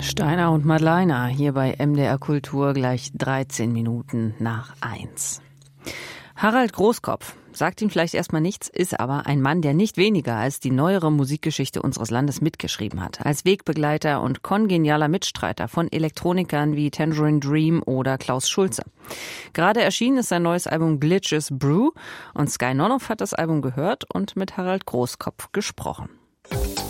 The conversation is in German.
Steiner und Madleiner hier bei MDR Kultur gleich 13 Minuten nach 1. Harald Großkopf sagt Ihnen vielleicht erstmal nichts, ist aber ein Mann, der nicht weniger als die neuere Musikgeschichte unseres Landes mitgeschrieben hat. Als Wegbegleiter und kongenialer Mitstreiter von Elektronikern wie Tangerine Dream oder Klaus Schulze. Gerade erschienen ist sein neues Album Glitches Brew und Sky Nonoff hat das Album gehört und mit Harald Großkopf gesprochen.